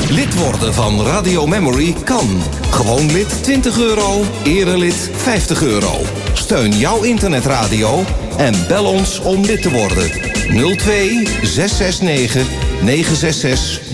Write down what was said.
Lid worden van Radio Memory kan. Gewoon lid €20, erelid €50. Steun jouw internetradio en bel ons om lid te worden. 02 669 966